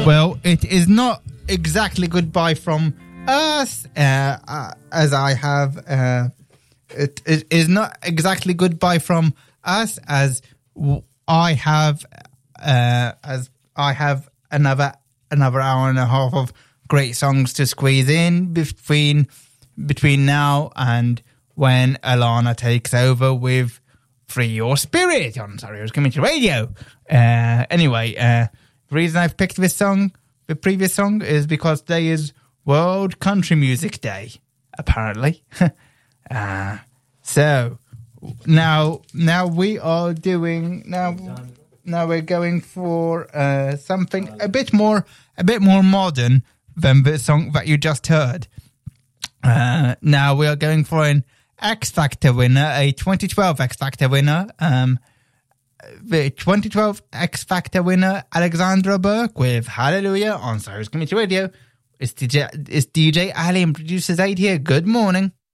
Well, it is not exactly goodbye from us, as I have. It is not exactly goodbye from us, as I have. As I have another hour and a half of great songs to squeeze in between now and when Alana takes over with Free Your Spirit on Surrey's Community Radio. Anyway, the reason I've picked the previous song, is because today is World Country Music Day, apparently. So now we are doing now we're going for something a bit more modern than the song that you just heard. Now we are going for an X Factor winner, a 2012 X Factor winner. The 2012 X Factor winner, Alexandra Burke, with Hallelujah on Cyrus Community Radio. It's DJ Ali and producer Zaid here. Good morning.